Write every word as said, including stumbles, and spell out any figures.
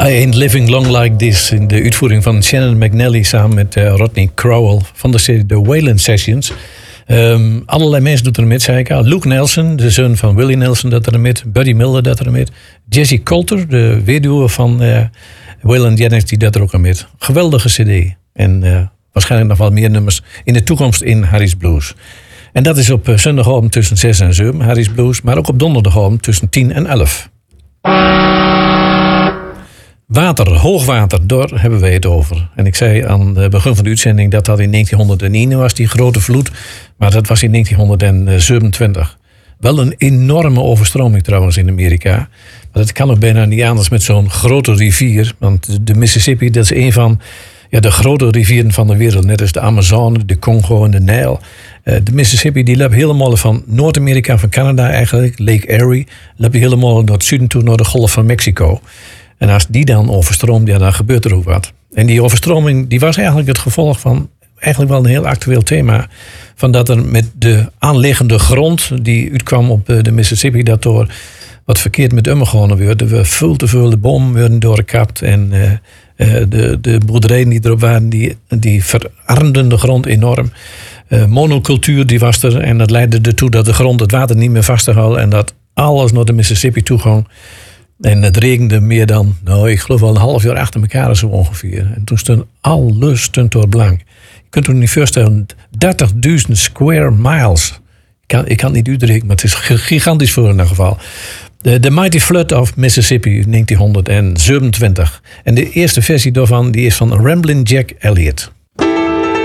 Ain't Living Long Like This in de uitvoering van Shannon McNally samen met uh, Rodney Crowell van de serie The Waylon Sessions. Um, allerlei mensen doen er met, zei ik al. Luke Nelson, de zoon van Willie Nelson, dat er met. Buddy Miller, dat er met. Jessie Coulter, de weduwe van uh, Waylon Jennings, die dat er ook aan met. Geweldige cd. En uh, waarschijnlijk nog wel meer nummers in de toekomst in Harry's Blues. En dat is op uh, zondagavond tussen zes en zeven, Harry's Blues. Maar ook op donderdagavond tussen tien en elf. Water, hoogwater, daar hebben wij het over. En ik zei aan het begin van de uitzending dat dat in negentienhonderdéén was, die grote vloed. Maar dat was in negentienhonderdzevenentwintig. Wel een enorme overstroming trouwens in Amerika. Maar dat kan ook bijna niet anders met zo'n grote rivier. Want de Mississippi, dat is een van ja, de grote rivieren van de wereld. Net als de Amazone, de Congo en de Nijl. Uh, de Mississippi die loopt helemaal van Noord-Amerika, van Canada eigenlijk, Lake Erie. Loopt helemaal naar het zuiden toe, naar de Golf van Mexico. En als die dan overstroomt, ja, dan gebeurt er ook wat. En die overstroming die was eigenlijk het gevolg van eigenlijk wel een heel actueel thema. Van dat er met de aanliggende grond die uitkwam op de Mississippi, dat door wat verkeerd met omgegaan werd. Er werden veel te veel de bomen werden doorgekapt. En uh, uh, de, de boerderijen die erop waren, die, die verarmden de grond enorm. Uh, monocultuur die was er. En dat leidde ertoe dat de grond het water niet meer vasthield. En dat alles naar de Mississippi toe ging. En het regende meer dan, nou, ik geloof wel een half jaar achter elkaar zo ongeveer. En toen stond alles stond door blank. Je kunt je niet voorstellen, dertigduizend square miles. Ik kan, ik kan het niet uitrekenen, maar het is gigantisch voor in ieder geval. De, de Mighty Flood of Mississippi, negentienhonderdzevenentwintig. En de eerste versie daarvan die is van Ramblin' Jack Elliott.